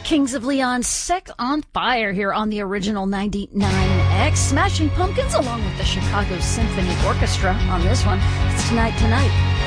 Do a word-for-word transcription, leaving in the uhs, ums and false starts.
Kings of Leon, Sex on Fire here on the original ninety-nine X. Smashing Pumpkins along with the Chicago Symphony Orchestra on this one. It's Tonight Tonight.